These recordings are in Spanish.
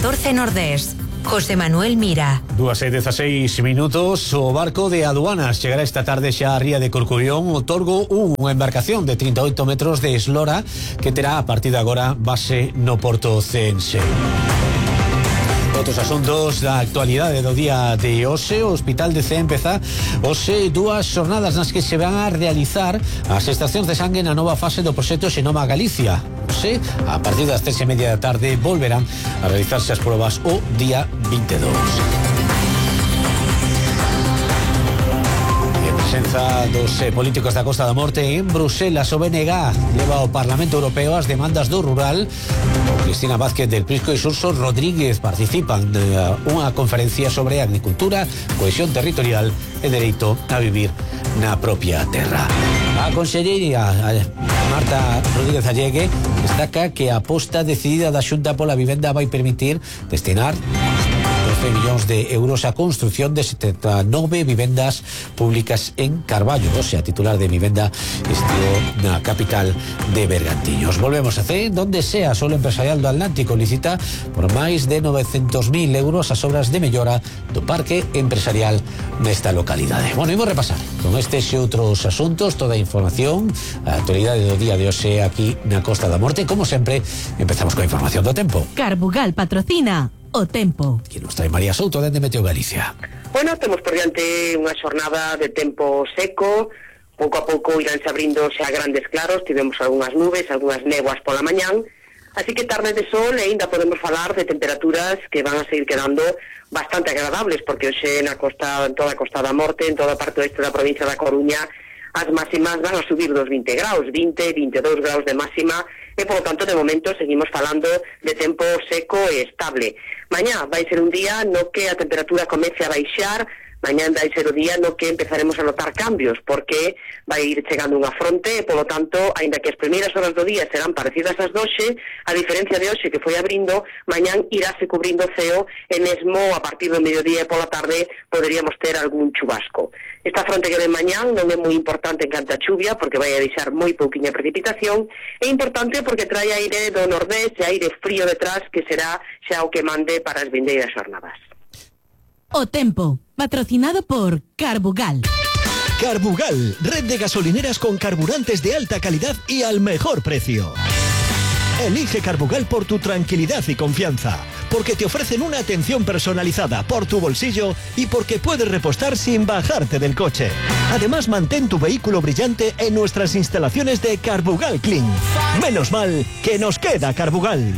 14 Nordés. José Manuel Mira. 2:16 minutos. O barco de aduanas chegará esta tarde xa a ría de Corcubión. Otorgo unha embarcación de 38 metros de eslora que terá a partir de agora base no porto ceense. Outros asuntos da actualidade do día de hoxe. O Hospital de Cee empeza hoxe dúas xornadas nas que se van a realizar as extraccións de sangue na nova fase do proxecto Xenoma Galicia. Hoxe, a partir das 3:30 da tarde, volverán a realizarse as probas o día 22. Presenza dos políticos da Costa da Morte en Bruselas. O BNG leva ao Parlamento Europeo as demandas do rural. Cristina Vázquez del Prisco e Xurxo Rodríguez participan nunha conferencia sobre agricultura, cohesión territorial e dereito a vivir na propia terra. A conselleira Marta Rodríguez Allegue destaca que a aposta decidida da Xunta pola vivenda vai permitir destinar 12 millóns de euros a construción de 79 vivendas públicas en Carballo. O sea, titular de vivenda estivo na capital de Bergantiños. Volvemos a Cee, donde sea Solo Empresarial do Atlántico licita por máis de 900.000 euros as obras de mellora do parque empresarial nesta localidade. Bueno, imos repasar con estes e outros asuntos toda a información, a actualidade do día de hoxe aquí na Costa da Morte. Como sempre, empezamos coa información do tempo. Carbugal patrocina o tempo. Que nos trae María Souto dende Meteo Galicia. Bueno, temos por diante unha xornada de tempo seco. Pouco a pouco iránse abrindo xa grandes claros. Tivemos algunhas nubes, algunhas néboas pola mañán. Así que tarde de sol e ainda podemos falar de temperaturas que van a seguir quedando bastante agradables, porque hoxe na costa, en toda a Costa da Morte, en toda a parte oeste da provincia da Coruña, as máximas van a subir dos 20 graus, 20, 22 graus de máxima, e, por lo tanto, de momento, seguimos falando de tempo seco e estable. Mañá vai ser un día no que a temperatura comece a baixar. Mañá vai ser o día no que empezaremos a notar cambios, porque vai ir chegando unha fronte e, polo tanto, aínda que as primeiras horas do día serán parecidas ás doxe, a diferencia de hoxe que foi abrindo, mañán iráse cubrindo o ceo e mesmo a partir do mediodía e pola tarde poderíamos ter algún chubasco. Esta fronte que ven mañán non é moi importante en canto a chuvia, porque vai a deixar moi pouquiña precipitación. É importante porque trae aire do nordés e aire frío detrás, que será xa o que mande para as vindeiras xornadas. O tempo, patrocinado por Carbugal. Carbugal, red de gasolineras con carburantes de alta calidad y al mejor precio. Elige Carbugal por tu tranquilidad y confianza, porque te ofrecen una atención personalizada por tu bolsillo y porque puedes repostar sin bajarte del coche. Además, mantén tu vehículo brillante en nuestras instalaciones de Carbugal Clean. Menos mal que nos queda Carbugal.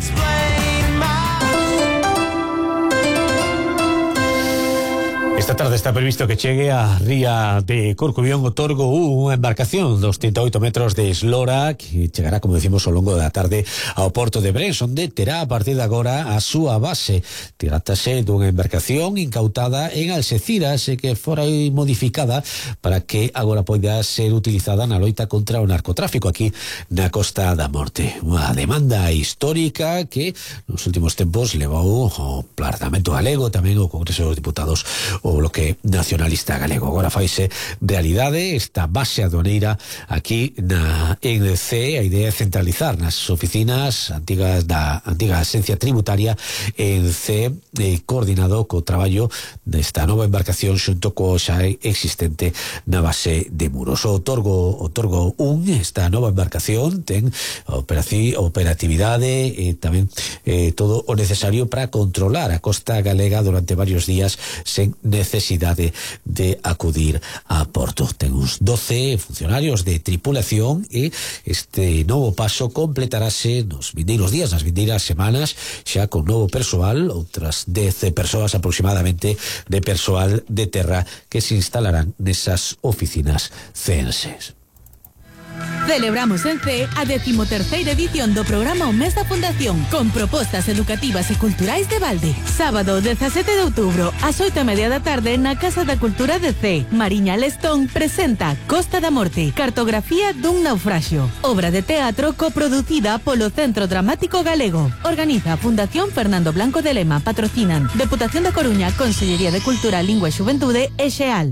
Esta tarde está previsto que chegue a ría de Corcubión Otorgo unha embarcación dos 38 metros de eslora que chegará, como decimos, ao longo da tarde ao porto de Brens, onde terá a partir de agora a súa base. Trátase dunha embarcación incautada en Alxeciras e que fora modificada para que agora poida ser utilizada na loita contra o narcotráfico aquí na Costa da Morte. Unha demanda histórica que nos últimos tempos levou ao Parlamento Galego, tamén ao Congreso dos Diputados, o Bloque Nacionalista Galego. Agora faise realidade esta base aduaneira aquí en Cee. A idea é centralizar nas oficinas antigas da antiga Axencia Tributaria en Cee, coordinado co traballo desta nova embarcación xunto co xa existente na base de Muros. O Otorgo 1, esta nova embarcación, ten operatividade e tamén todo o necesario para controlar a costa galega durante varios días sen necesidade de acudir a porto. Ten uns 12 funcionarios de tripulación e este novo paso completarase nos vindeiros días, nas vindeiras semanas, xa con novo persoal, outras 10 persoas aproximadamente de persoal de terra que se instalarán nesas oficinas ceenses. Celebramos en Cee a 13ª edición do programa O Mes da Fundación, con propostas educativas e culturais de balde. Sábado 17 de outubro, ás 8:30 da tarde, na Casa da Cultura de Cee. Mariña Lestón presenta Costa da Morte, cartografía dun naufraxio. Obra de teatro coproducida polo Centro Dramático Galego. Organiza a Fundación Fernando Blanco de Lema. Patrocinan Deputación da Coruña, Consellería de Cultura, Lingua e Xuventude e Xeal.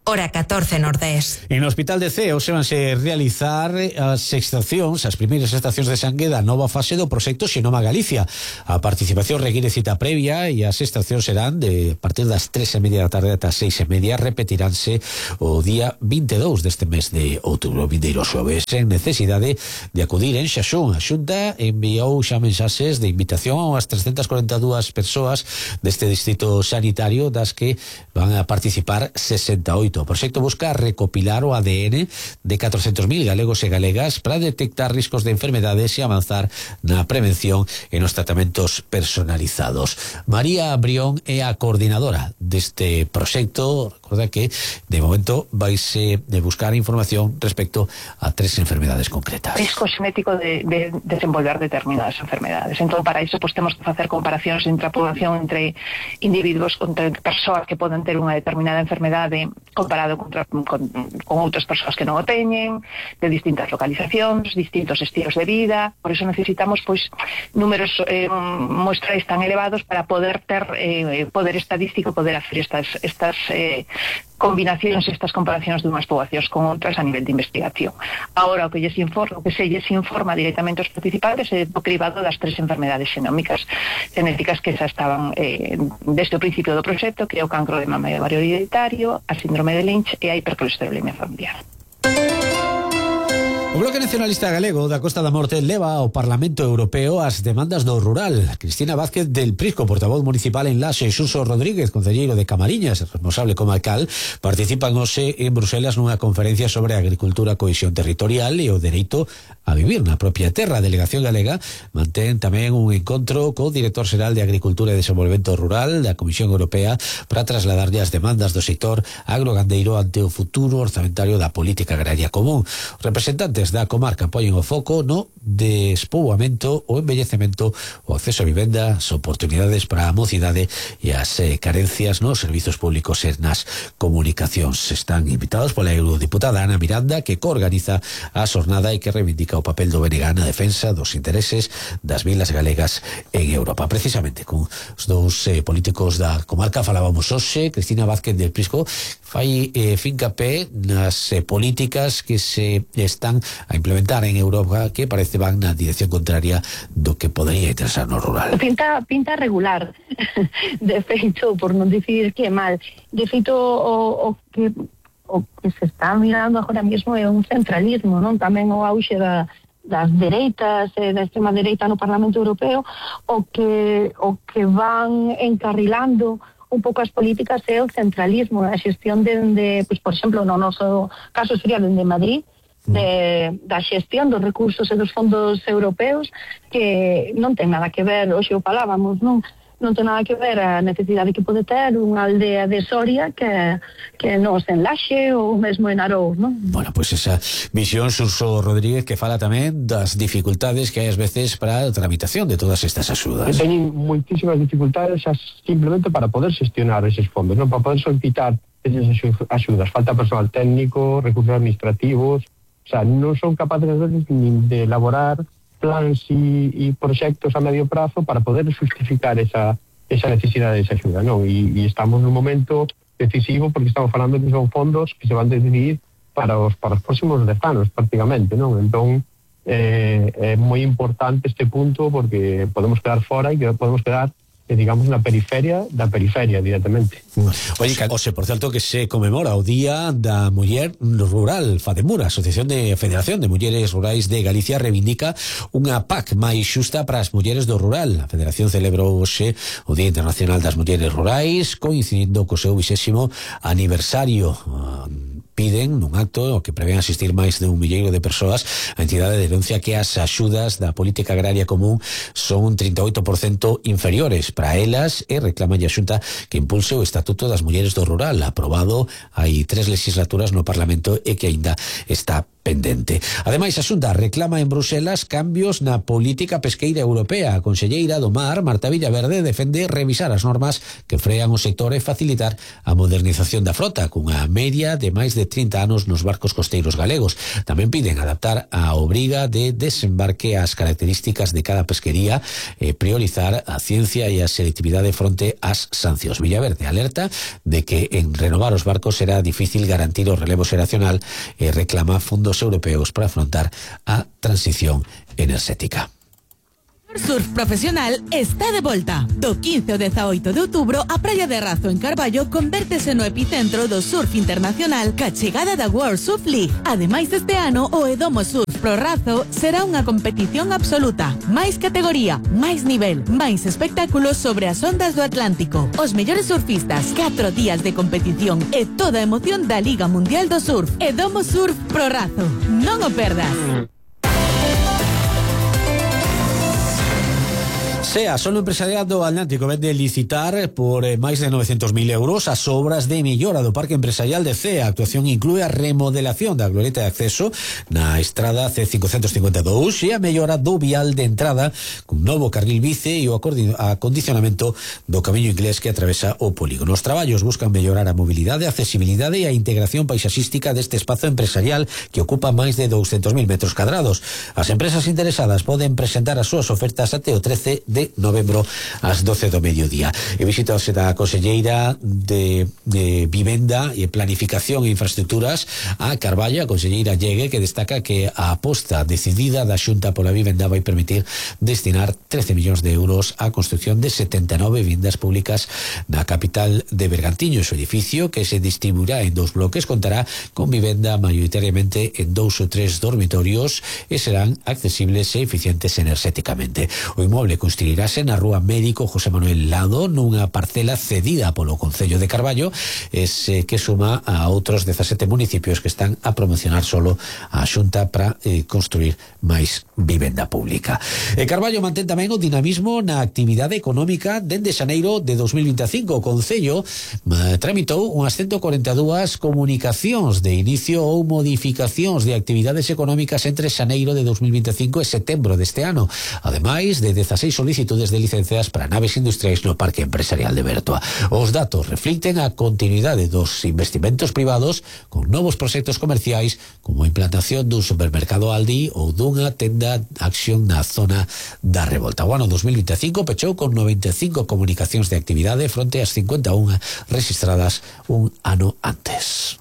hora 14 Nordés. En o Hospital de Ceo se vanse realizar as primeiras extraccións de sangue da nova fase do proxecto Xenoma Galicia. A participación require cita previa e as extraccións serán de a partir das 3:30 da tarde ata 6:30. Repetiránse o día 22 deste mes de outubro, vindeiro xoves, sen necesidade de acudir en Xaxún. A Xunta enviou xa mensaxes de invitación ás 342 persoas deste distrito sanitario, das que van a participar 68. O proxecto busca recopilar o ADN de 400.000 galegos e galegas para detectar riscos de enfermedades e avanzar na prevención e nos tratamentos personalizados. María Brión é a coordinadora deste proxecto. Recorda que de momento vaise de buscar información respecto a 3 enfermedades concretas. Risco xenético de desenvolver determinadas enfermedades. Entón, para iso, pues, temos que facer comparacións entre a población, entre individuos, entre persoas que poden ter unha determinada enfermedade comparado con outras persoas que non o teñen, de distintas localizacións, distintos estilos de vida. Por iso necesitamos, pois, números muestrais tan elevados para poder ter poder estadístico, poder hacer estas combinacións, estas comparacións de unhas poboacións con outras a nivel de investigación. Ahora, o que se lles informa directamente aos participantes é do cribado das 3 enfermedades genéticas que xa estaban desde o principio do proxecto, que é o cancro de mama e ovario hereditario, a síndrome de Lynch e a hipercolesterolemia familiar. O Bloque Nacionalista Galego da Costa da Morte leva ao Parlamento Europeo as demandas do rural. Cristina Vázquez del Prisco, portavoz municipal en Laxe, e Xunso Rodríguez, concelleiro de Camariñas, responsable comarcal, participan hoxe en Bruselas nunha conferencia sobre agricultura, cohesión territorial e o dereito a vivir na propia terra. A delegación galega mantén tamén un encontro co director xeral de Agricultura e Desenvolvemento Rural da Comisión Europea para trasladarlle as demandas do sector agrogandeiro ante o futuro orzamentario da política agraria común. Os representantes da comarca poñen o foco no despoboamento, o envellecemento, o acceso a vivenda, as oportunidades para a mocidade e as carencias nos servizos públicos e nas comunicacións. Están invitados pola eurodiputada Ana Miranda, que coorganiza a xornada e que reivindica o papel do BNG na defensa dos intereses das vilas galegas en Europa. Precisamente con os dous políticos da comarca falábamos hoxe. Cristina Vázquez del Prisco fai fincapé nas políticas que se están a implementar en Europa, que parece van na dirección contraria do que podería interesar no rural. Pinta regular. De feito, por non dicir que é mal, de feito o que se está mirando agora mesmo é un centralismo, non? Tamén o auxe das dereitas e da extrema dereita no Parlamento Europeo, o que van encarrilando un pouco as políticas é o centralismo, a xestión pues, por exemplo, no noso caso sería dende Madrid, da xestión dos recursos e dos fondos europeos, que non ten nada que ver, hoxe o falábamos, non ten nada que ver a necesidade que pode ter unha aldea de Soria que nos en Laxe ou mesmo en Arou, non? Bueno, pois esa visión, Xunso Rodríguez, que fala tamén das dificultades que hai ás veces para a tramitación de todas estas axudas. Teñen moitísimas dificultades simplemente para poder xestionar eses fondos, non? Para poder solicitar esas axudas. Falta personal técnico, recursos administrativos. O sea, non son capaces a veces nin de elaborar plans e proxectos a medio prazo para poder justificar esa necesidade de esa axuda, non? E estamos nun momento decisivo porque estamos falando que son fondos que se van a decidir para os próximos 10 anos, prácticamente, non? Entón, é moi importante este punto porque podemos quedar fora e que podemos quedar digamos na periferia da periferia directamente. Oye, por certo que se conmemora o Día da Muller Rural. Fademura, Federación de Mulleres Rurais de Galicia, reivindica unha PAC máis xusta para as mulleres do rural. A Federación celebrou hoxe o Día Internacional das Mulleres Rurais, coincidindo co seu 20º aniversario. Piden nun acto o que prevén asistir máis de 1 milleiro de persoas. A entidade denuncia que as axudas da política agraria común son un 38% inferiores para elas e reclama a Xunta que impulse o Estatuto das Mulleres do Rural, aprobado hai 3 legislaturas no Parlamento e que aínda está pendente. Ademais, a Xunta reclama en Bruselas cambios na política pesqueira europea. A conselleira do Mar, Marta Villaverde, defende revisar as normas que frean o sector e facilitar a modernización da frota, cunha media de máis de 30 anos nos barcos costeiros galegos. Tamén piden adaptar a obriga de desembarque ás características de cada pesquería e priorizar a ciencia e a selectividade fronte ás sancións. Villaverde alerta de que en renovar os barcos será difícil garantir o relevo xeracional e reclama fondos europeos para afrontar a transición enerxética. Surf Profesional está de volta. Do 15 ao 18 de outubro, a Praia de Razo en Carballo convértese no epicentro do surf internacional ca chegada da World Surf League. Ademais, este ano, o Edomo Surf Pro Razo será unha competición absoluta. Máis categoría, máis nivel, máis espectáculos sobre as ondas do Atlántico. Os mellores surfistas, 4 días de competición e toda a emoción da Liga Mundial do Surf. Edomo Surf Pro Razo. Non o perdas. SEA, solo empresariado Atlántico vende licitar por máis de 900.000 euros as obras de mellora do parque empresarial de CEA. A actuación inclúe a remodelación da glorieta de acceso na estrada C552 e a mellora do vial de entrada cun novo carril bici e o acondicionamento do camiño inglés que atravesa o polígono. Os traballos buscan mellorar a mobilidade, a accesibilidade e a integración paisaxística deste espazo empresarial que ocupa máis de 200.000 metros cadrados. As empresas interesadas poden presentar as súas ofertas até o 13 de novembro ás 12 do mediodía. E visitase da conselleira de Vivenda e Planificación e Infraestructuras a Carballo, a conselleira Llegue, que destaca que a aposta decidida da Xunta pola vivenda vai permitir destinar 13 millóns de euros á construcción de 79 vivendas públicas na capital de Bergantiños. O edificio, que se distribuirá en 2 bloques, contará con vivenda maioritariamente en 2 ou 3 dormitorios e serán accesibles e eficientes enerxéticamente. O inmoble construirase na Rúa Médico José Manuel Lado, nunha parcela cedida polo Concello de Carballo, que suma a outros 17 municipios que están a promocionar solo a Xunta para construir máis vivenda pública. Carballo mantén tamén o dinamismo na actividade económica dende xaneiro de 2025. O Concello tramitou unhas 142 comunicacións de inicio ou modificacións de actividades económicas entre xaneiro de 2025 e setembro deste ano, ademais de 16 solicitudes de licencias para naves industriais no Parque Empresarial de Bertoa. Os datos reflicten a continuidade dos investimentos privados con novos proxectos comerciais como a implantación dun supermercado Aldi ou dunha tenda Acción na zona da Revolta. O ano 2025 pechou con 95 comunicacións de actividade fronte ás 51 registradas un ano antes.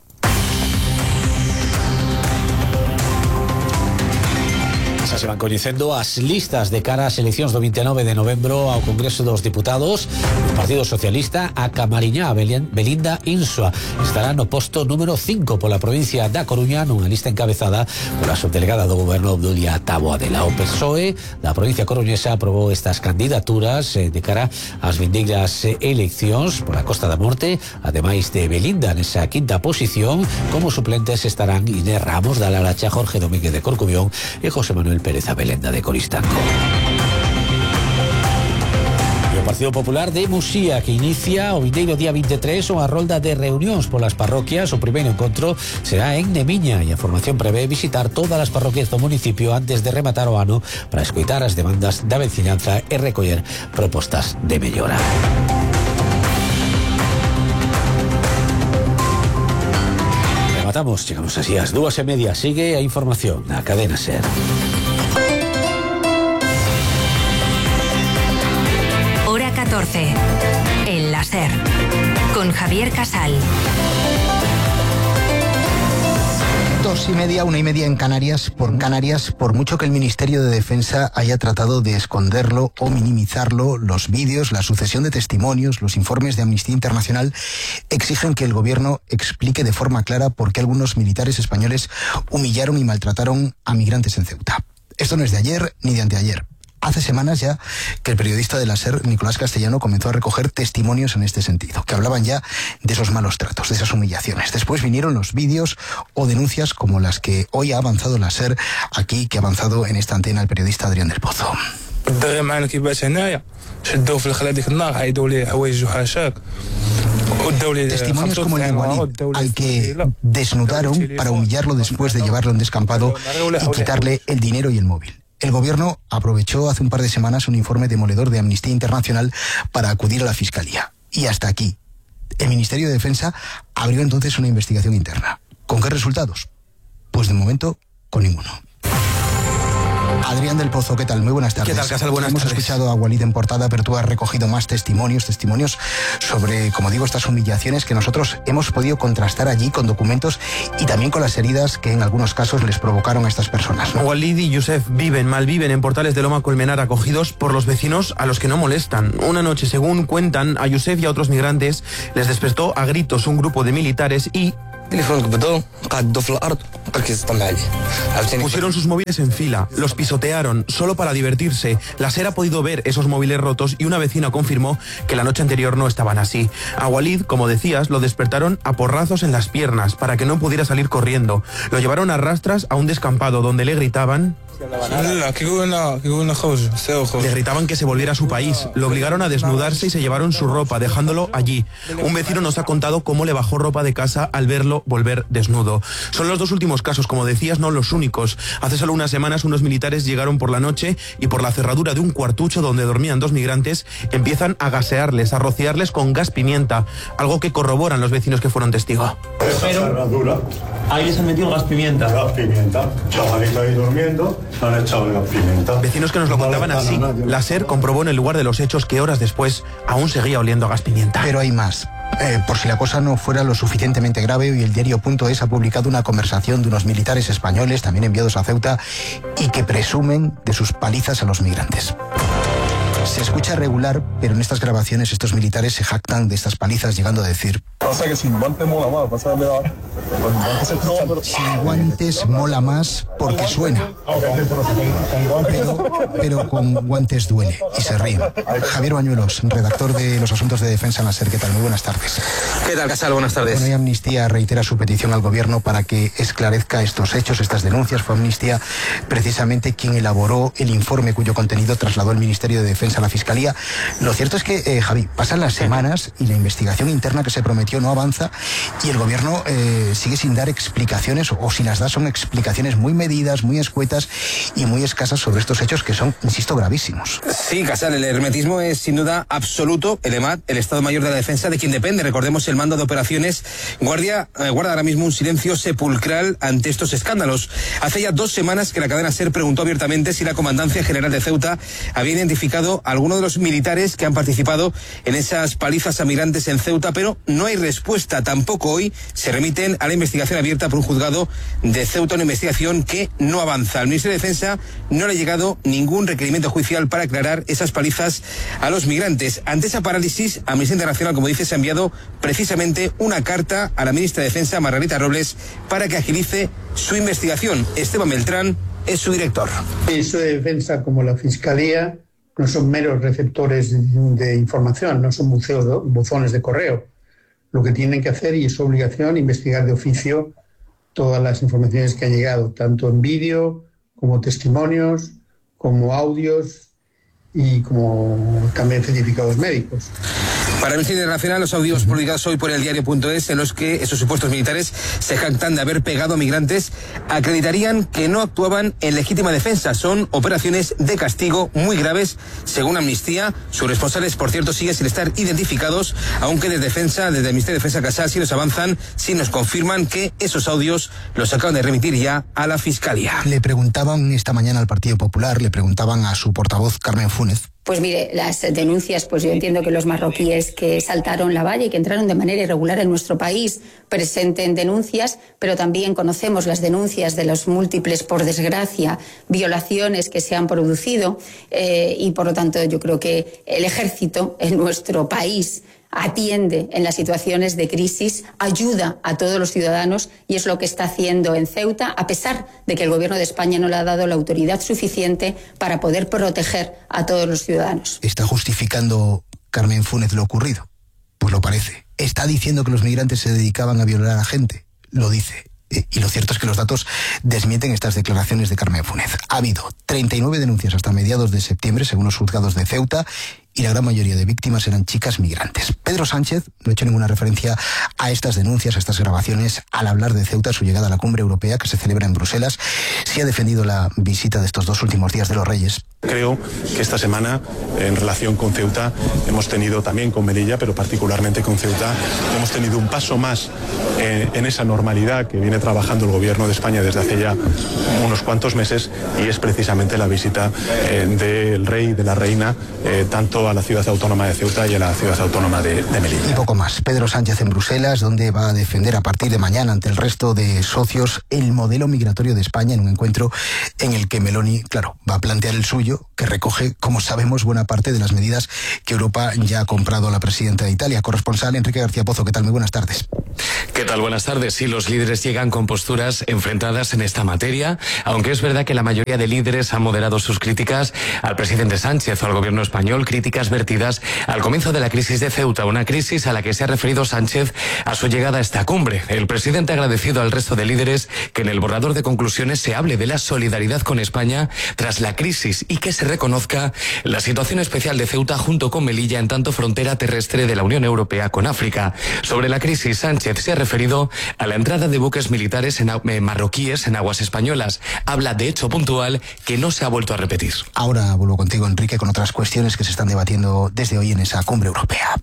Xa se van coñecendo as listas de cara ás eleccións do 29 de novembro ao Congreso dos Diputados. O Partido Socialista, a Camariñá, Belinda Insua, estará no posto número 5 pola provincia da Coruña nunha lista encabezada pola subdelegada do Goberno Obdulia Taboadela. O PSOE da provincia coruñesa aprobou estas candidaturas de cara ás vindeiras eleccións pola Costa da Morte. Ademais de Belinda nesa quinta posición, como suplentes estarán Inés Ramos da Laracha, Jorge Domínguez de Corcubión e José Manuel Pérez Abelenda de Coristanco. E o Partido Popular de Muxía, que inicia o vindeiro día 23 unha rolda de reunións polas parroquias. O primeiro encontro será en Nemiña e a formación prevé visitar todas as parroquias do municipio antes de rematar o ano para escoitar as demandas da veciñanza e recoller propostas de mellora. Llegamos así ás 2:30. Sigue a información na cadena SER. Hora 14. En la SER. Con Javier Casal. 2:30, 1:30 en Canarias. Por mucho que el Ministerio de Defensa haya tratado de esconderlo o minimizarlo, los vídeos, la sucesión de testimonios, los informes de Amnistía Internacional exigen que el gobierno explique de forma clara por qué algunos militares españoles humillaron y maltrataron a migrantes en Ceuta. Esto no es de ayer ni de anteayer. Hace semanas ya que el periodista de la SER, Nicolás Castellano, comenzó a recoger testimonios en este sentido, que hablaban ya de esos malos tratos, de esas humillaciones. Después vinieron los vídeos o denuncias como las que hoy ha avanzado la SER aquí, que ha avanzado en esta antena el periodista Adrián del Pozo. Testimonios como el de Walid, al que desnudaron para humillarlo después de llevarlo a un descampado y quitarle el dinero y el móvil. El gobierno aprovechó hace un par de semanas un informe demoledor de Amnistía Internacional para acudir a la Fiscalía. Y hasta aquí. El Ministerio de Defensa abrió entonces una investigación interna. ¿Con qué resultados? Pues de momento, con ninguno. Adrián del Pozo, ¿qué tal? Muy buenas tardes. ¿Qué tal, Casal? Buenas tardes. Hemos escuchado a Walid en portada, pero tú has recogido más testimonios sobre, como digo, estas humillaciones que nosotros hemos podido contrastar allí con documentos y también con las heridas que en algunos casos les provocaron a estas personas, ¿no? Walid y Youssef malviven en Portales de Loma Colmenar, acogidos por los vecinos a los que no molestan. Una noche, según cuentan, a Youssef y a otros migrantes les despertó a gritos un grupo de militares y pusieron sus móviles en fila, los pisotearon, solo para divertirse. La SER ha podido ver esos móviles rotos y una vecina confirmó que la noche anterior no estaban así. A Walid, como decías, lo despertaron a porrazos en las piernas para que no pudiera salir corriendo. Lo llevaron a rastras a un descampado donde le gritaban... Le gritaban que se volviera a su país, lo obligaron a desnudarse y se llevaron su ropa, dejándolo allí. Un vecino nos ha contado cómo le bajó ropa de casa al verlo volver desnudo. Son los dos últimos casos, como decías, no los únicos. Hace solo unas semanas unos militares llegaron por la noche y por la cerradura de un cuartucho donde dormían dos migrantes empiezan a gasearles, a rociarles con gas pimienta, algo que corroboran los vecinos que fueron testigos. Pero ahí les han metido gas pimienta. Gas pimienta, chavalito ahí durmiendo. Han echado gas pimienta. Vecinos que nos lo contaban así. La SER comprobó en el lugar de los hechos que horas después aún seguía oliendo a gas pimienta. Pero hay más. Por si la cosa no fuera lo suficientemente grave, hoy el diario.es ha publicado una conversación de unos militares españoles, también enviados a Ceuta, y que presumen de sus palizas a los migrantes. Se escucha regular, pero en estas grabaciones estos militares se jactan de estas palizas, llegando a decir: pasa que sin guantes mola más, sin guantes mola más porque suena, pero con guantes duele, y se ríen. Javier Bañuelos, redactor de los asuntos de defensa en la SER, ¿qué tal? Muy buenas tardes. ¿Qué tal, Casal? Buenas tardes. Bueno, y Amnistía reitera su petición al gobierno para que esclarezca estos hechos, estas denuncias. Fue Amnistía precisamente quien elaboró el informe cuyo contenido trasladó el Ministerio de Defensa a la Fiscalía. Lo cierto es que, Javi, pasan las semanas y la investigación interna que se prometió no avanza y el gobierno sigue sin dar explicaciones, o si las da son explicaciones muy medidas, muy escuetas y muy escasas sobre estos hechos que son, insisto, gravísimos. Sí, Casal, el hermetismo es sin duda absoluto. El EMAD, el Estado Mayor de la Defensa, de quien depende, recordemos, el mando de operaciones, guarda ahora mismo un silencio sepulcral ante estos escándalos. Hace ya 2 semanas que la cadena SER preguntó abiertamente si la Comandancia General de Ceuta había identificado a alguno de los militares que han participado en esas palizas a migrantes en Ceuta, pero no hay respuesta. Tampoco hoy se remiten a la investigación abierta por un juzgado de Ceuta, una investigación que no avanza. Al Ministerio de Defensa no le ha llegado ningún requerimiento judicial para aclarar esas palizas a los migrantes. Ante esa parálisis, Amnistía Internacional, como dices, ha enviado precisamente una carta a la ministra de Defensa, Margarita Robles, para que agilice su investigación. Esteban Beltrán es su director. El Ministerio de Defensa, como la Fiscalía, no son meros receptores de información, no son buzones de correo. Lo que tienen que hacer, y es su obligación, investigar de oficio todas las informaciones que han llegado, tanto en vídeo, como testimonios, como audios y como también certificados médicos. Para Amnistía Internacional, los audios publicados hoy por el diario.es, en los que esos supuestos militares se jactan de haber pegado a migrantes, acreditarían que no actuaban en legítima defensa. Son operaciones de castigo muy graves, según Amnistía. Sus responsables, por cierto, siguen sin estar identificados, aunque desde el Ministerio de Defensa, Casal, sí nos avanzan, sí nos confirman que esos audios los acaban de remitir ya a la Fiscalía. Le preguntaban esta mañana al Partido Popular, le preguntaban a su portavoz, Carmen Fúnez. Pues mire, las denuncias, pues yo entiendo que los marroquíes que saltaron la valla y que entraron de manera irregular en nuestro país presenten denuncias, pero también conocemos las denuncias de los múltiples, por desgracia, violaciones que se han producido y por lo tanto yo creo que el ejército en nuestro país atiende en las situaciones de crisis, ayuda a todos los ciudadanos y es lo que está haciendo en Ceuta, a pesar de que el Gobierno de España no le ha dado la autoridad suficiente para poder proteger a todos los ciudadanos. ¿Está justificando Carmen Fúnez lo ocurrido? Pues lo parece. ¿Está diciendo que los migrantes se dedicaban a violar a gente? Lo dice. Y lo cierto es que los datos desmienten estas declaraciones de Carmen Fúnez. Ha habido 39 denuncias hasta mediados de septiembre, según los juzgados de Ceuta, y la gran mayoría de víctimas eran chicas migrantes. Pedro Sánchez no ha hecho ninguna referencia a estas denuncias, a estas grabaciones, al hablar de Ceuta, su llegada a la cumbre europea que se celebra en Bruselas. Sí ha defendido la visita de estos 2 últimos días de los Reyes. Creo que esta semana, en relación con Ceuta, hemos tenido también con Melilla, pero particularmente con Ceuta, hemos tenido un paso más en esa normalidad que viene trabajando el Gobierno de España desde hace ya unos cuantos meses, y es precisamente la visita del rey y de la reina, tanto a la ciudad autónoma de Ceuta y a la ciudad autónoma de Melilla. Y poco más. Pedro Sánchez en Bruselas, donde va a defender a partir de mañana ante el resto de socios el modelo migratorio de España, en un encuentro en el que Meloni, claro, va a plantear el suyo, que recoge, como sabemos, buena parte de las medidas que Europa ya ha comprado a la presidenta de Italia. Corresponsal Enrique García Pozo, ¿qué tal? Muy buenas tardes. ¿Qué tal? Buenas tardes. Sí, los líderes llegan con posturas enfrentadas en esta materia, aunque es verdad que la mayoría de líderes han moderado sus críticas al presidente Sánchez o al gobierno español, críticas vertidas al comienzo de la crisis de Ceuta, una crisis a la que se ha referido Sánchez a su llegada a esta cumbre. El presidente ha agradecido al resto de líderes que en el borrador de conclusiones se hable de la solidaridad con España tras la crisis y que se reconozca la situación especial de Ceuta junto con Melilla en tanto frontera terrestre de la Unión Europea con África. Sobre la crisis, Sánchez se ha referido a la entrada de buques militares marroquíes en aguas españolas. Habla de hecho puntual que no se ha vuelto a repetir. Ahora vuelvo contigo, Enrique, con otras cuestiones que se están debatiendo desde hoy en esa cumbre europea.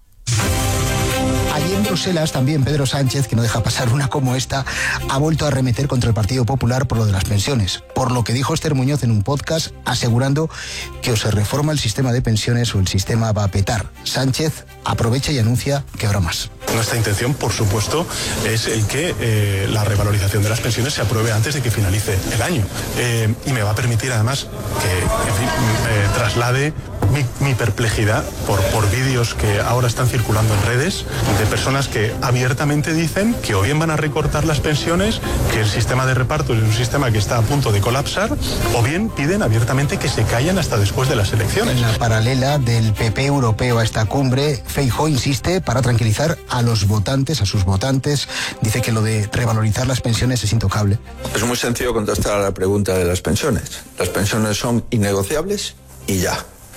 Allí en Bruselas también Pedro Sánchez, que no deja pasar una como esta, ha vuelto a arremeter contra el Partido Popular por lo de las pensiones, por lo que dijo Esther Muñoz en un podcast, asegurando que o se reforma el sistema de pensiones o el sistema va a petar. Sánchez aprovecha y anuncia que habrá más. Nuestra intención, por supuesto, es el que la revalorización de las pensiones se apruebe antes de que finalice el año. Y me va a permitir, además, que en fin, traslade mi perplejidad por vídeos que ahora están circulando en redes de personas que abiertamente dicen que o bien van a recortar las pensiones, que el sistema de reparto es un sistema que está a punto de colapsar, o bien piden abiertamente que se callen hasta después de las elecciones. En la paralela del PP europeo a esta cumbre, Feijóo insiste para tranquilizar a los votantes, a sus votantes. Dice que lo de revalorizar las pensiones es intocable. Es muy sencillo contestar a la pregunta de las pensiones. Las pensiones son innegociables y ya.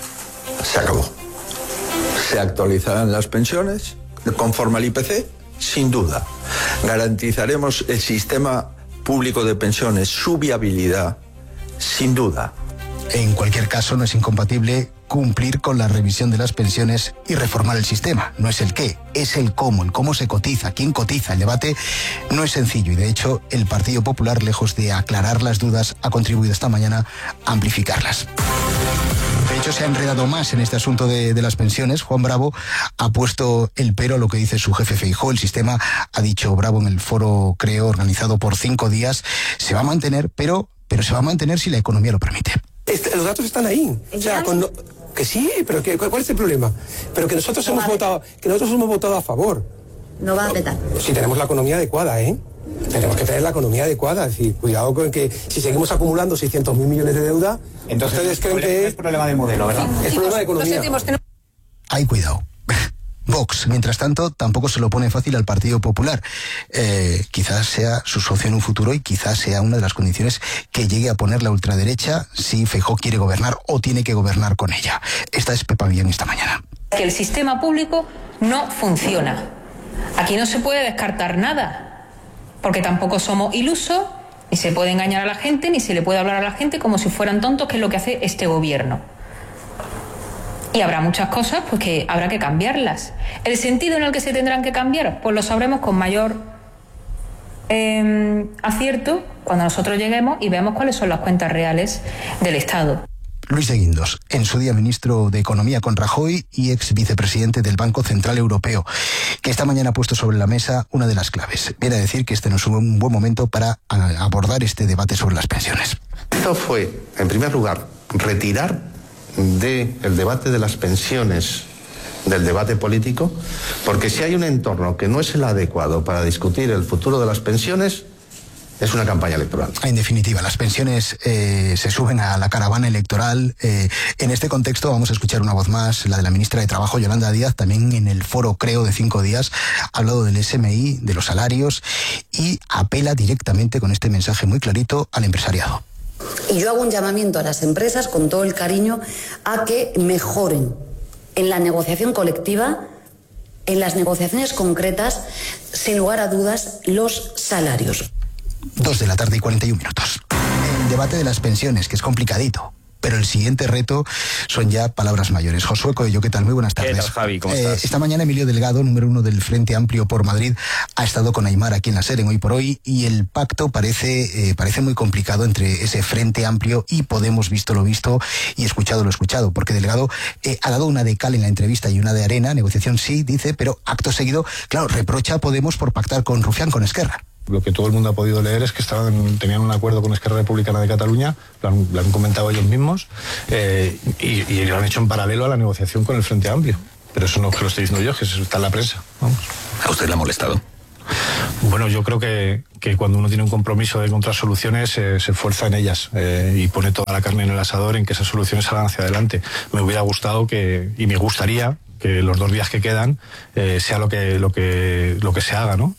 Se acabó. Se actualizarán las pensiones conforme al IPC, sin duda. Garantizaremos el sistema público de pensiones, su viabilidad, sin duda. En cualquier caso, no es incompatible cumplir con la revisión de las pensiones y reformar el sistema. No es el qué, es el cómo se cotiza, quién cotiza. El debate no es sencillo y, de hecho, el Partido Popular, lejos de aclarar las dudas, ha contribuido esta mañana a amplificarlas. De hecho, se ha enredado más en este asunto de las pensiones. Juan Bravo ha puesto el pero a lo que dice su jefe Feijóo. El sistema, ha dicho Bravo en el foro Creo, organizado por 5 días, se va a mantener, pero se va a mantener si la economía lo permite. Los datos están ahí. O sea, que sí, pero ¿cuál es el problema? Pero que nosotros hemos votado a favor. No va a petar. Si tenemos la economía adecuada, tenemos que tener la economía adecuada. Es decir, cuidado con que si seguimos acumulando 600.000 millones de deuda, entonces ustedes creen que es problema de modelo, ¿verdad? Es problema de economía. Hay cuidado. Vox, mientras tanto, tampoco se lo pone fácil al Partido Popular. Quizás sea su socio en un futuro y quizás sea una de las condiciones que llegue a poner la ultraderecha si Feijóo quiere gobernar o tiene que gobernar con ella. Esta es Pepa Villán esta mañana. Que el sistema público no funciona. Aquí no se puede descartar nada, porque tampoco somos ilusos, ni se puede engañar a la gente, ni se le puede hablar a la gente como si fueran tontos, que es lo que hace este gobierno. Y habrá muchas cosas pues que habrá que cambiarlas. El sentido en el que se tendrán que cambiar, pues lo sabremos con mayor acierto cuando nosotros lleguemos y veamos cuáles son las cuentas reales del Estado. Luis de Guindos, en su día ministro de Economía con Rajoy y ex vicepresidente del Banco Central Europeo, que esta mañana ha puesto sobre la mesa una de las claves. Viene a decir que este no es un buen momento para abordar este debate sobre las pensiones. Esto fue, en primer lugar, retirar del debate de las pensiones del debate político, porque si hay un entorno que no es el adecuado para discutir el futuro de las pensiones, es una campaña electoral. En definitiva, las pensiones se suben a la caravana electoral. En este contexto vamos a escuchar una voz más, la de la ministra de Trabajo, Yolanda Díaz, también en el foro Creo de 5 días, ha hablado del SMI, de los salarios y apela directamente con este mensaje muy clarito al empresariado. Y yo hago un llamamiento a las empresas con todo el cariño a que mejoren en la negociación colectiva, en las negociaciones concretas, sin lugar a dudas, los salarios. 2:41 p.m. El debate de las pensiones, que es complicadito. Pero el siguiente reto son ya palabras mayores. Josué Coello, ¿qué tal? Muy buenas tardes. ¿Qué tal, Javi? ¿Cómo estás? Esta mañana Emilio Delgado, número 1 del Frente Amplio por Madrid, ha estado con Aimar aquí en la SER en Hoy por Hoy, y el pacto parece muy complicado entre ese Frente Amplio y Podemos, visto lo visto y escuchado lo escuchado, porque Delgado ha dado una de cal en la entrevista y una de arena. Negociación sí, dice, pero acto seguido, claro, reprocha a Podemos por pactar con Rufián, con Esquerra. Lo que todo el mundo ha podido leer es que tenían un acuerdo con Esquerra Republicana de Cataluña, lo han comentado ellos mismos, y lo han hecho en paralelo a la negociación con el Frente Amplio. Pero eso no es que lo estoy diciendo yo, que eso está en la prensa. Vamos. ¿A usted le ha molestado? Bueno, yo creo que cuando uno tiene un compromiso de encontrar soluciones, se esfuerza en ellas y pone toda la carne en el asador en que esas soluciones salgan hacia adelante. Me hubiera gustado y me gustaría que los 2 días que quedan sea lo que se haga, ¿no?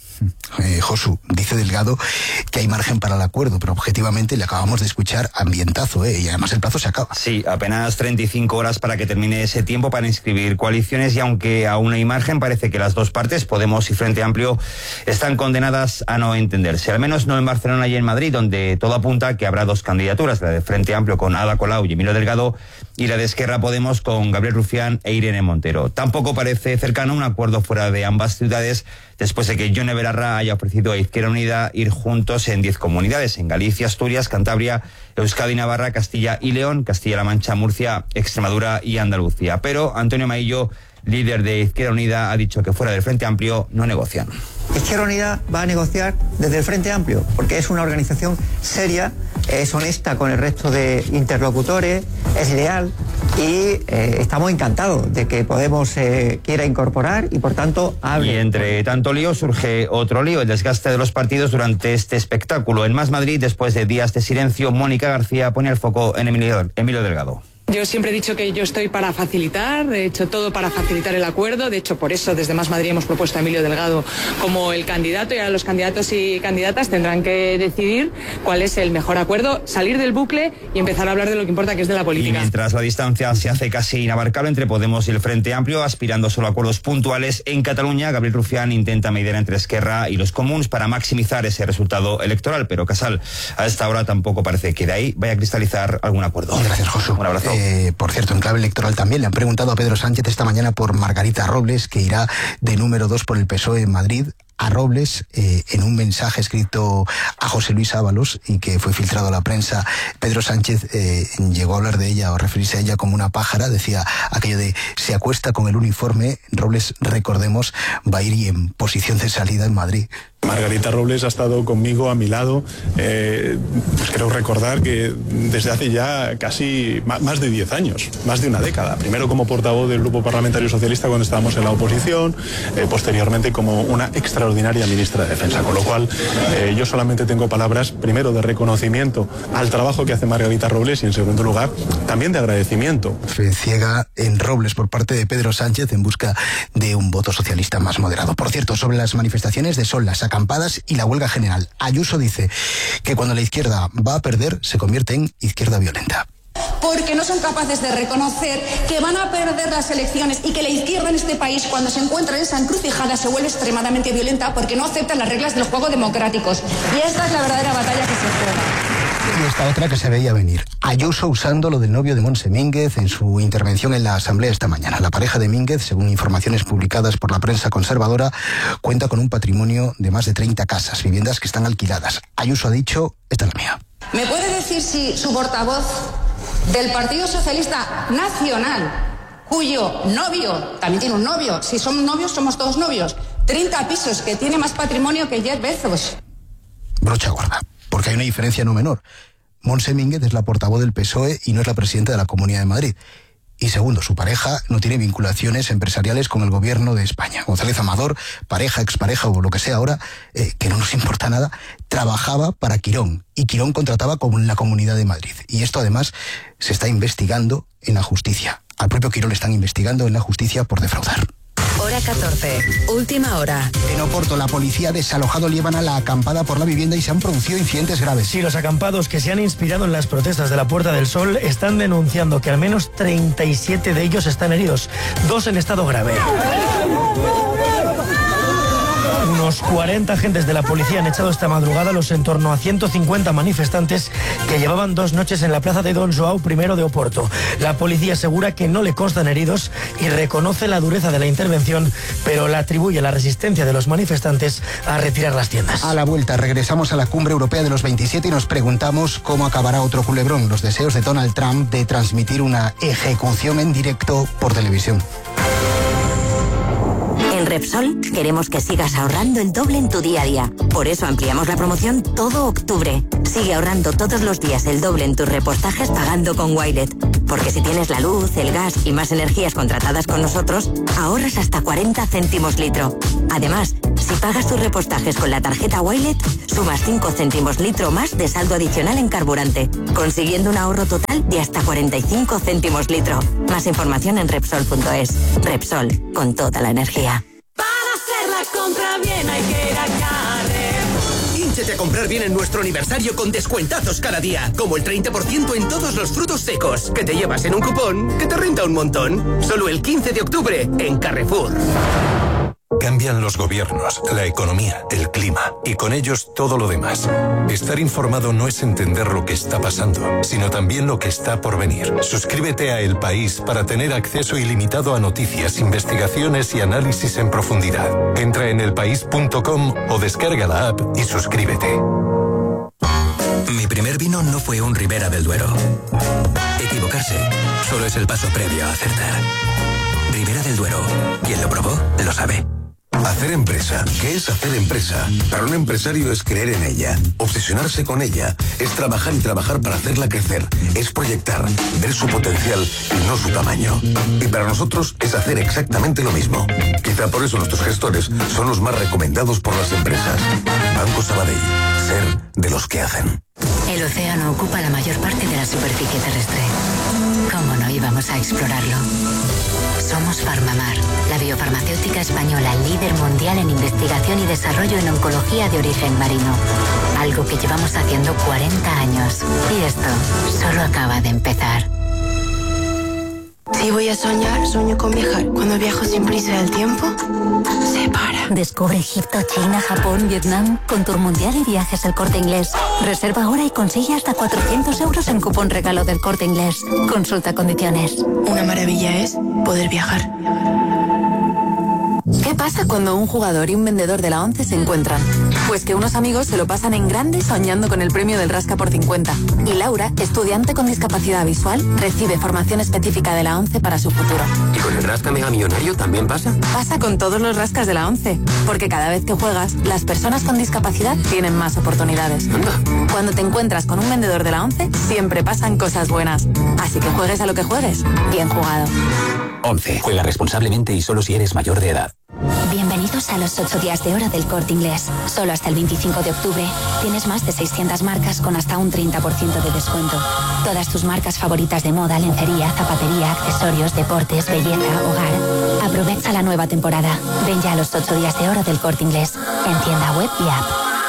Josu, dice Delgado que hay margen para el acuerdo, pero objetivamente le acabamos de escuchar ambientazo, y además el plazo se acaba. Sí, apenas 35 horas para que termine ese tiempo para inscribir coaliciones, y aunque aún hay margen, parece que las dos partes, Podemos y Frente Amplio, están condenadas a no entenderse, al menos no en Barcelona y en Madrid, donde todo apunta a que habrá 2 candidaturas, la de Frente Amplio con Ada Colau y Emilio Delgado, y la de Esquerra Podemos con Gabriel Rufián e Irene Montero. Tampoco parece cercano un acuerdo fuera de ambas ciudades, después de que Yone Belarra haya ofrecido a Izquierda Unida ir juntos en 10 comunidades, en Galicia, Asturias, Cantabria, Euskadi, Navarra, Castilla y León, Castilla-La Mancha, Murcia, Extremadura y Andalucía. Pero Antonio Maillo, líder de Izquierda Unida, ha dicho que fuera del Frente Amplio no negocian. Izquierda Unida va a negociar desde el Frente Amplio, porque es una organización seria, es honesta con el resto de interlocutores, es leal, y estamos encantados de que Podemos quiera incorporar y por tanto hable. Y entre tanto lío surge otro lío, el desgaste de los partidos durante este espectáculo. En Más Madrid, después de días de silencio, Mónica García pone el foco en Emilio Delgado. Yo siempre he dicho que yo estoy para facilitar, he hecho todo para facilitar el acuerdo. De hecho, por eso desde Más Madrid hemos propuesto a Emilio Delgado como el candidato, y ahora los candidatos y candidatas tendrán que decidir cuál es el mejor acuerdo, salir del bucle y empezar a hablar de lo que importa, que es de la política. Y mientras la distancia se hace casi inabarcable entre Podemos y el Frente Amplio, aspirando solo a acuerdos puntuales, en Cataluña Gabriel Rufián intenta mediar entre Esquerra y los Comuns para maximizar ese resultado electoral, pero Casal a esta hora tampoco parece que de ahí vaya a cristalizar algún acuerdo. Gracias, Josu. Un abrazo. Por cierto, en clave electoral también le han preguntado a Pedro Sánchez esta mañana por Margarita Robles, que irá de número 2 por el PSOE en Madrid. A Robles, en un mensaje escrito a José Luis Ábalos y que fue filtrado a la prensa, Pedro Sánchez llegó a hablar de ella o referirse a ella como una pájara. Decía aquello de: se acuesta con el uniforme. Robles, recordemos, va a ir en posición de salida en Madrid. Margarita Robles ha estado conmigo a mi lado, pues creo recordar que desde hace ya casi más de 10 años, más de una década. Primero como portavoz del Grupo Parlamentario Socialista cuando estábamos en la oposición, posteriormente como una extraordinaria ministra de Defensa, con lo cual yo solamente tengo palabras, primero de reconocimiento al trabajo que hace Margarita Robles y en segundo lugar también de agradecimiento. Fe ciega en Robles por parte de Pedro Sánchez en busca de un voto socialista más moderado. Por cierto, sobre las manifestaciones de Sol, las acampadas y la huelga general, Ayuso dice que cuando la izquierda va a perder se convierte en izquierda violenta. Porque no son capaces de reconocer que van a perder las elecciones y que la izquierda en este país, cuando se encuentra en esa encrucijada, se vuelve extremadamente violenta porque no aceptan las reglas del juego democráticos. Y esta es la verdadera batalla que se juega. Y esta otra que se veía venir. Ayuso usando lo del novio de Montse Mínguez en su intervención en la Asamblea esta mañana. La pareja de Mínguez, según informaciones publicadas por la prensa conservadora, cuenta con un patrimonio de más de 30 casas, viviendas que están alquiladas. Ayuso ha dicho: esta es la mía. ¿Me puede decir si su portavoz del Partido Socialista Nacional, cuyo novio, también tiene un novio, si somos novios somos todos novios, 30 pisos, que tiene más patrimonio que Jeff Bezos? Brocha gorda, porque hay una diferencia no menor. Montse Mínguez es la portavoz del PSOE y no es la presidenta de la Comunidad de Madrid. Y segundo, su pareja no tiene vinculaciones empresariales con el gobierno de España. González Amador, pareja, expareja o lo que sea ahora, que no nos importa nada, trabajaba para Quirón. Y Quirón contrataba con la Comunidad de Madrid. Y esto además se está investigando en la justicia. Al propio Quirón le están investigando en la justicia por defraudar. Hora 14. Última hora. En Oporto, la policía ha desalojado Líbana la acampada por la vivienda y se han producido incidentes graves. Sí, los acampados que se han inspirado en las protestas de la Puerta del Sol están denunciando que al menos 37 de ellos están heridos, 2 en estado grave. Unos 40 agentes de la policía han echado esta madrugada los en torno a 150 manifestantes que llevaban 2 noches en la plaza de Don João I de Oporto. La policía asegura que no le constan heridos y reconoce la dureza de la intervención, pero le atribuye la resistencia de los manifestantes a retirar las tiendas. A la vuelta regresamos a la cumbre europea de los 27 y nos preguntamos cómo acabará otro culebrón, los deseos de Donald Trump de transmitir una ejecución en directo por televisión. En Repsol queremos que sigas ahorrando el doble en tu día a día. Por eso ampliamos la promoción todo octubre. Sigue ahorrando todos los días el doble en tus repostajes pagando con Wilet. Porque si tienes la luz, el gas y más energías contratadas con nosotros, ahorras hasta 40 céntimos litro. Además, si pagas tus repostajes con la tarjeta Wilet, sumas 5 céntimos litro más de saldo adicional en carburante, consiguiendo un ahorro total de hasta 45 céntimos litro. Más información en Repsol.es. Repsol, con toda la energía. Compra bien, hay que ir a Carrefour. Hínchate a comprar bien en nuestro aniversario con descuentazos cada día, como el 30% en todos los frutos secos, que te llevas en un cupón que te renta un montón. Solo el 15 de octubre en Carrefour. Cambian los gobiernos, la economía, el clima y con ellos todo lo demás. Estar informado no es entender lo que está pasando, sino también lo que está por venir. Suscríbete a El País para tener acceso ilimitado a noticias, investigaciones y análisis en profundidad. Entra en elpaís.com o descarga la app y suscríbete. Mi primer vino no fue un Ribera del Duero. Equivocarse solo es el paso previo a acertar. Ribera del Duero. Quien lo probó, lo sabe. Hacer empresa. ¿Qué es hacer empresa? Para un empresario es creer en ella, obsesionarse con ella, es trabajar y trabajar para hacerla crecer, es proyectar, ver su potencial y no su tamaño. Y para nosotros es hacer exactamente lo mismo. Quizá por eso nuestros gestores son los más recomendados por las empresas. Banco Sabadell. Ser de los que hacen. El océano ocupa la mayor parte de la superficie terrestre. ¿Cómo no íbamos a explorarlo? Somos Farmamar, la biofarmacéutica española líder mundial en investigación y desarrollo en oncología de origen marino. Algo que llevamos haciendo 40 años. Y esto solo acaba de empezar. Si voy a soñar, sueño con viajar. Cuando viajo sin prisa del tiempo, se para. Descubre Egipto, China, Japón, Vietnam con Tour Mundial y Viajes El Corte Inglés. Reserva ahora y consigue hasta 400 euros en cupón regalo del Corte Inglés. Consulta condiciones. Una maravilla es poder viajar. ¿Qué pasa cuando un jugador y un vendedor de la ONCE se encuentran? Pues que unos amigos se lo pasan en grande soñando con el premio del Rasca por 50. Y Laura, estudiante con discapacidad visual, recibe formación específica de la ONCE para su futuro. ¿Y con el Rasca Mega Millonario también pasa? Pasa con todos los rascas de la ONCE, porque cada vez que juegas, las personas con discapacidad tienen más oportunidades. Anda. Cuando te encuentras con un vendedor de la ONCE, siempre pasan cosas buenas. Así que juegues a lo que juegues, bien jugado. 11. Juega responsablemente y solo si eres mayor de edad. Bienvenidos a los 8 días de oro del Corte Inglés. Solo hasta el 25 de octubre tienes más de 600 marcas con hasta un 30% de descuento. Todas tus marcas favoritas de moda, lencería, zapatería, accesorios, deportes, belleza, hogar. Aprovecha la nueva temporada. Ven ya a los 8 días de oro del Corte Inglés en tienda web y app.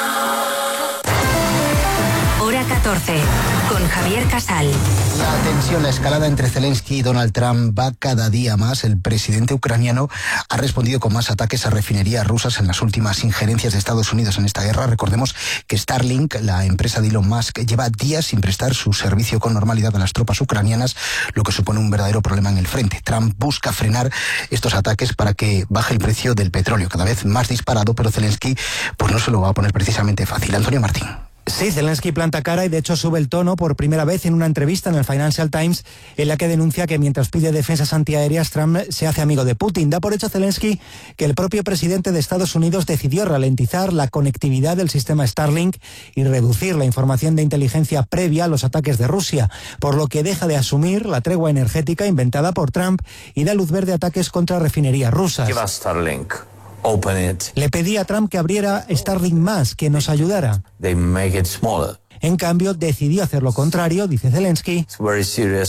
Hora 14, con Javier Casal. La tensión, la escalada entre Zelensky y Donald Trump va cada día más. El presidente ucraniano ha respondido con más ataques a refinerías rusas en las últimas injerencias de Estados Unidos en esta guerra. Recordemos que Starlink, la empresa de Elon Musk, lleva días sin prestar su servicio con normalidad a las tropas ucranianas, lo que supone un verdadero problema en el frente. Trump busca frenar estos ataques para que baje el precio del petróleo, cada vez más disparado, pero Zelensky pues no se lo va a poner precisamente fácil. Antonio Martín. Sí, Zelensky planta cara y de hecho sube el tono por primera vez en una entrevista en el Financial Times en la que denuncia que mientras pide defensas antiaéreas, Trump se hace amigo de Putin. Da por hecho Zelensky que el propio presidente de Estados Unidos decidió ralentizar la conectividad del sistema Starlink y reducir la información de inteligencia previa a los ataques de Rusia, por lo que deja de asumir la tregua energética inventada por Trump y da luz verde a ataques contra refinerías rusas. Give us Starlink. Le pedí a Trump que abriera Starlink más, que nos ayudara. They make it smaller. En cambio, decidió hacer lo contrario, dice Zelensky. It's very serious,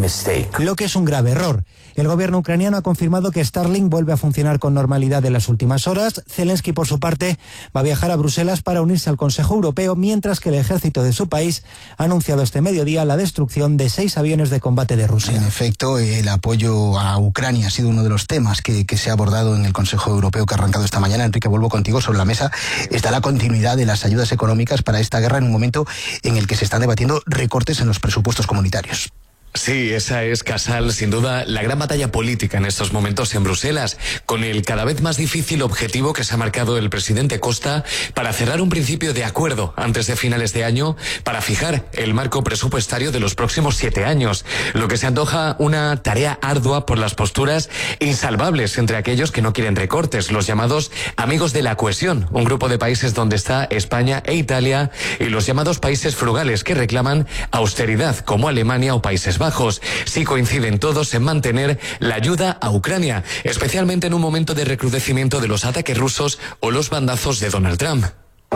lo que es un grave error. El gobierno ucraniano ha confirmado que Starlink vuelve a funcionar con normalidad en las últimas horas. Zelensky, por su parte, va a viajar a Bruselas para unirse al Consejo Europeo, mientras que el ejército de su país ha anunciado este mediodía la destrucción de 6 aviones de combate de Rusia. En efecto, el apoyo a Ucrania ha sido uno de los temas que se ha abordado en el Consejo Europeo que ha arrancado esta mañana. Enrique, vuelvo contigo. Sobre la mesa está la continuidad de las ayudas económicas para esta guerra en un momento en el que se están debatiendo recortes en los presupuestos comunitarios. Sí, esa es, Casal, sin duda, la gran batalla política en estos momentos en Bruselas, con el cada vez más difícil objetivo que se ha marcado el presidente Costa para cerrar un principio de acuerdo antes de finales de año para fijar el marco presupuestario de los próximos 7 años, lo que se antoja una tarea ardua por las posturas insalvables entre aquellos que no quieren recortes, los llamados amigos de la cohesión, un grupo de países donde está España e Italia, y los llamados países frugales que reclaman austeridad, como Alemania o Países Bajos. Sí coinciden todos en mantener la ayuda a Ucrania, especialmente en un momento de recrudecimiento de los ataques rusos o los bandazos de Donald Trump.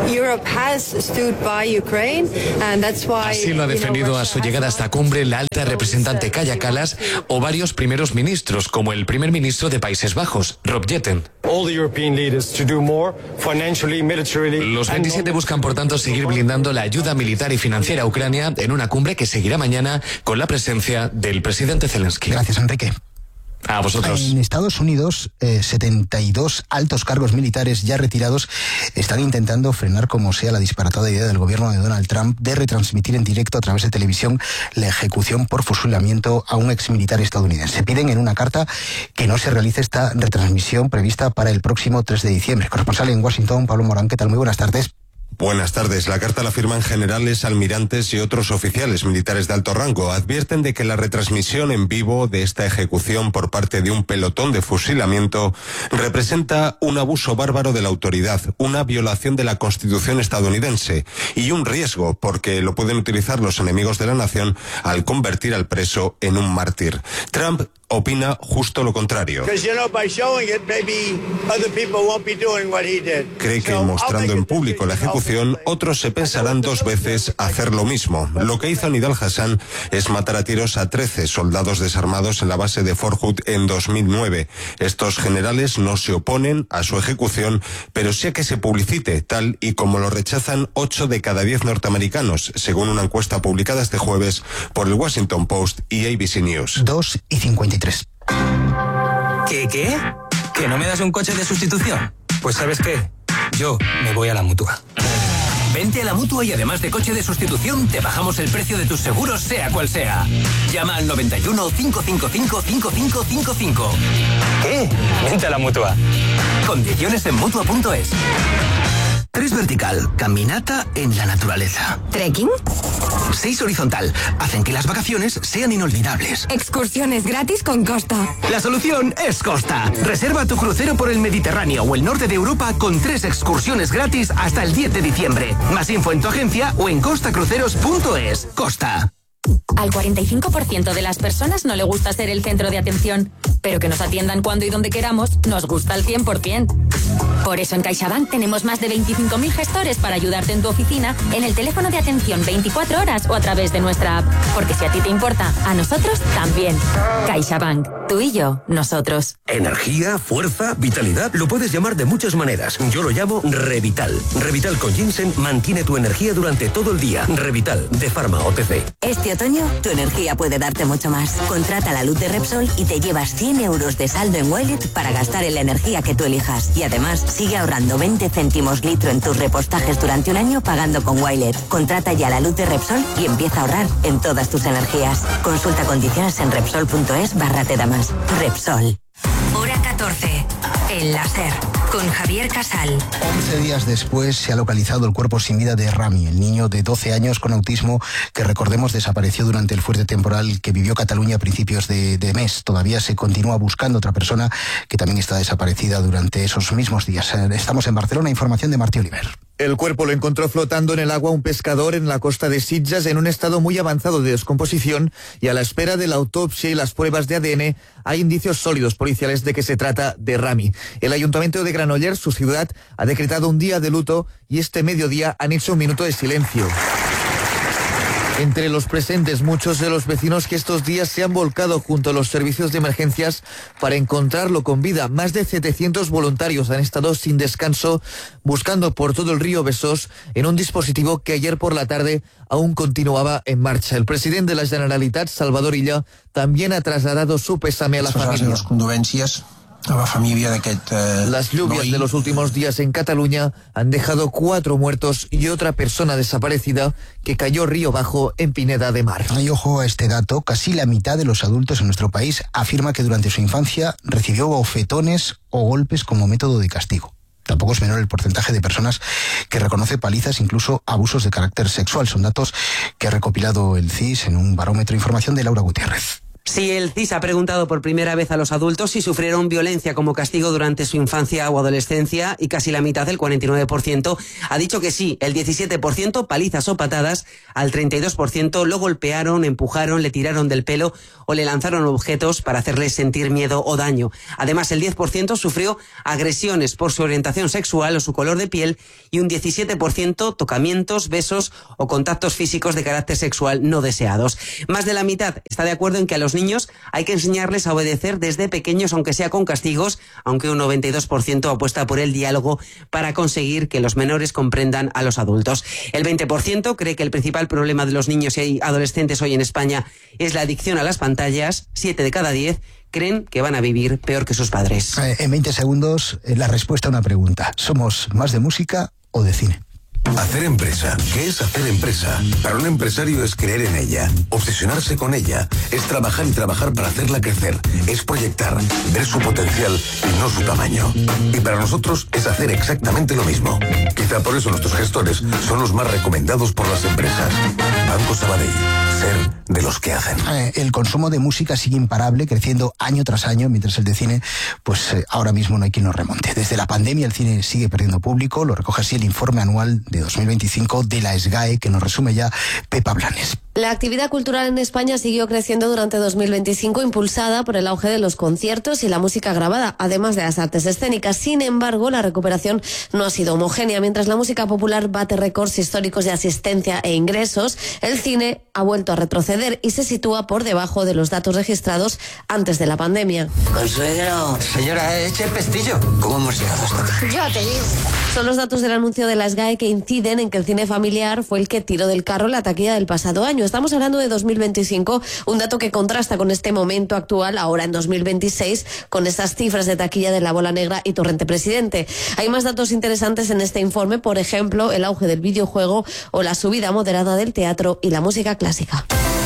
Así lo ha defendido a su llegada a esta cumbre la alta representante Kaja Kallas o varios primeros ministros, como el primer ministro de Países Bajos, Rob Jetten. Los 27 buscan, por tanto, seguir blindando la ayuda militar y financiera a Ucrania en una cumbre que seguirá mañana con la presencia del presidente Zelensky. Gracias, Enrique. A vosotros. En Estados Unidos, 72 altos cargos militares ya retirados están intentando frenar como sea la disparatada idea del gobierno de Donald Trump de retransmitir en directo a través de televisión la ejecución por fusilamiento a un exmilitar estadounidense. Piden en una carta que no se realice esta retransmisión prevista para el próximo 3 de diciembre. Corresponsal en Washington, Pablo Morán, ¿qué tal? Muy buenas tardes. Buenas tardes. La carta la firman generales, almirantes y otros oficiales militares de alto rango. Advierten de que la retransmisión en vivo de esta ejecución por parte de un pelotón de fusilamiento representa un abuso bárbaro de la autoridad, una violación de la Constitución estadounidense y un riesgo porque lo pueden utilizar los enemigos de la nación al convertir al preso en un mártir. Trump opina justo lo contrario. Cree que mostrando en público la ejecución, otros se pensarán 2 veces hacer lo mismo. Lo que hizo Nidal Hassan es matar a tiros a 13 soldados desarmados en la base de Fort Hood en 2009. Estos generales no se oponen a su ejecución, pero sí a que se publicite, tal y como lo rechazan 8 de cada 10 norteamericanos, según una encuesta publicada este jueves por el Washington Post y ABC News. 2:53. ¿Qué? ¿Que no me das un coche de sustitución? Pues ¿sabes qué? Yo me voy a la Mutua. Vente a la Mutua y además de coche de sustitución, te bajamos el precio de tus seguros, sea cual sea. Llama al 91 555 5555. ¿Qué? Vente a la Mutua. Condiciones en Mutua.es. 3 vertical, caminata en la naturaleza. ¿Trekking? 6 horizontal, hacen que las vacaciones sean inolvidables. Excursiones gratis con Costa. La solución es Costa. Reserva tu crucero por el Mediterráneo o el norte de Europa con 3 excursiones gratis hasta el 10 de diciembre. Más info en tu agencia o en costacruceros.es. Costa. Al 45% de las personas no le gusta ser el centro de atención, pero que nos atiendan cuando y donde queramos nos gusta al 100%. Por eso en CaixaBank tenemos más de 25.000 gestores para ayudarte en tu oficina, en el teléfono de atención 24 horas o a través de nuestra app. Porque si a ti te importa, a nosotros también. CaixaBank. Tú y yo, nosotros. Energía, fuerza, vitalidad. Lo puedes llamar de muchas maneras. Yo lo llamo Revital. Revital con ginseng mantiene tu energía durante todo el día. Revital, de Pharma OTC. Este otoño, tu energía puede darte mucho más. Contrata la luz de Repsol y te llevas 100 euros de saldo en Wallet para gastar en la energía que tú elijas. Y además, sigue ahorrando 20 céntimos litro en tus repostajes durante un año pagando con Wallet. Contrata ya la luz de Repsol y empieza a ahorrar en todas tus energías. Consulta condiciones en Repsol.es/te da más. Repsol. Hora 14. El láser. Con Javier Casal. 11 días después se ha localizado el cuerpo sin vida de Rami, el niño de 12 años con autismo que, recordemos, desapareció durante el fuerte temporal que vivió Cataluña a principios de mes. Todavía se continúa buscando otra persona que también está desaparecida durante esos mismos días. Estamos en Barcelona, información de Martí Oliver. El cuerpo lo encontró flotando en el agua un pescador en la costa de Sitges en un estado muy avanzado de descomposición y a la espera de la autopsia y las pruebas de ADN hay indicios sólidos policiales de que se trata de Rami. El Ayuntamiento de Granollers, su ciudad, ha decretado un día de luto y este mediodía han hecho un minuto de silencio. Entre los presentes, muchos de los vecinos que estos días se han volcado junto a los servicios de emergencias para encontrarlo con vida. Más de 700 voluntarios han estado sin descanso buscando por todo el río Besós en un dispositivo que ayer por la tarde aún continuaba en marcha. El presidente de la Generalitat, Salvador Illa, también ha trasladado su pésame a la familia. Las lluvias de los últimos días en Cataluña han dejado 4 muertos y otra persona desaparecida que cayó río abajo en Pineda de Mar. Y ojo a este dato, casi la mitad de los adultos en nuestro país afirma que durante su infancia recibió bofetones o golpes como método de castigo. Tampoco es menor el porcentaje de personas que reconoce palizas, incluso abusos de carácter sexual. Son datos que ha recopilado el CIS en un barómetro. Información de Laura Gutiérrez. Sí, el CIS ha preguntado por primera vez a los adultos si sufrieron violencia como castigo durante su infancia o adolescencia y casi la mitad, el 49%, ha dicho que sí, el 17% palizas o patadas, al 32% lo golpearon, empujaron, le tiraron del pelo o le lanzaron objetos para hacerle sentir miedo o daño. Además, el 10% sufrió agresiones por su orientación sexual o su color de piel y un 17% tocamientos, besos o contactos físicos de carácter sexual no deseados. Más de la mitad está de acuerdo en que a los niños hay que enseñarles a obedecer desde pequeños, aunque sea con castigos, aunque un 92% apuesta por el diálogo para conseguir que los menores comprendan a los adultos. El 20% cree que el principal problema de los niños y adolescentes hoy en España es la adicción a las pantallas. 7 de cada 10 creen que van a vivir peor que sus padres. En 20 segundos, la respuesta a una pregunta. ¿Somos más de música o de cine? Hacer empresa. ¿Qué es hacer empresa? Para un empresario es creer en ella, obsesionarse con ella, es trabajar y trabajar para hacerla crecer, es proyectar, ver su potencial y no su tamaño. Y para nosotros es hacer exactamente lo mismo. Quizá por eso nuestros gestores son los más recomendados por las empresas. Banco Sabadell. Ser de los que hacen. El consumo de música sigue imparable, creciendo año tras año, mientras el de cine, pues ahora mismo no hay quien lo remonte. Desde la pandemia el cine sigue perdiendo público, lo recoge así el informe anual de 2025 de la SGAE, que nos resume ya Pepa Blanes. La actividad cultural en España siguió creciendo durante 2025, impulsada por el auge de los conciertos y la música grabada, además de las artes escénicas. Sin embargo, la recuperación no ha sido homogénea. Mientras la música popular bate récords históricos de asistencia e ingresos, el cine ha vuelto a retroceder y se sitúa por debajo de los datos registrados antes de la pandemia. Consuegro. Señora, eche el pestillo. ¿Cómo hemos llegado hasta aquí? Ya te digo. Son los datos del anuncio de la SGAE que inciden en que el cine familiar fue el que tiró del carro la taquilla del pasado año. Estamos hablando de 2025, un dato que contrasta con este momento actual, ahora en 2026, con estas cifras de taquilla de La Bola Negra y Torrente Presidente. Hay más datos interesantes en este informe, por ejemplo, el auge del videojuego o la subida moderada del teatro y la música clásica.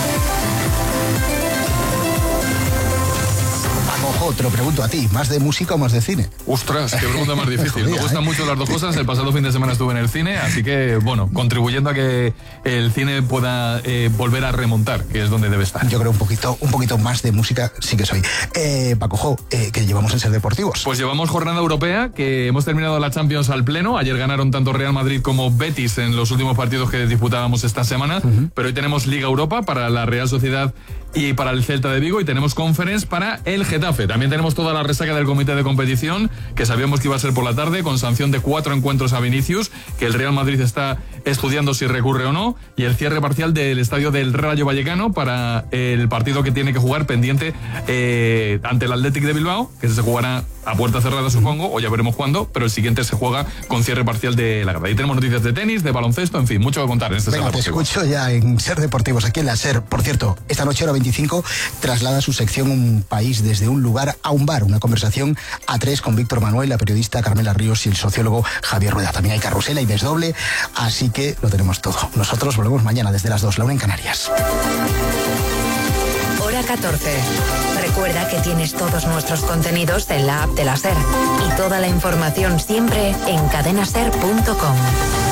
Te lo pregunto a ti, ¿más de música o más de cine? Ostras, qué pregunta más difícil. Me gustan mucho las dos cosas. El pasado fin de semana estuve en el cine, así que, bueno, contribuyendo a que el cine pueda volver a remontar, que es donde debe estar. Yo creo un poquito más de música sí que soy. Paco, ¿qué llevamos en Ser Deportivos? Pues llevamos jornada europea, que hemos terminado la Champions al pleno. Ayer ganaron tanto Real Madrid como Betis en los últimos partidos que disputábamos esta semana. Pero hoy tenemos Liga Europa para la Real Sociedad y para el Celta de Vigo, y tenemos Conference para el Getafe. También tenemos toda la resaca del comité de competición, que sabíamos que iba a ser por la tarde, con sanción de 4 encuentros a Vinicius, que el Real Madrid está estudiando si recurre o no, y el cierre parcial del estadio del Rayo Vallecano para el partido que tiene que jugar pendiente ante el Athletic de Bilbao, que se jugará a puerta cerrada, supongo, o ya veremos cuándo, pero el siguiente se juega con cierre parcial de la grada. Y tenemos noticias de tenis, de baloncesto, en fin, mucho que contar en este Ser Deportivo. Te escucho ya en Ser Deportivos, aquí en la Ser. Por cierto, esta noche hora 25 traslada su sección Un País desde un lugar a un bar, una conversación a 3 con Víctor Manuel, la periodista Carmela Ríos y el sociólogo Javier Rueda. También hay carrusela y desdoble, así que lo tenemos todo. Nosotros volvemos mañana desde las 2, la 1 en Canarias. Hora 14. Recuerda que tienes todos nuestros contenidos en la app de la SER y toda la información siempre en cadenaser.com.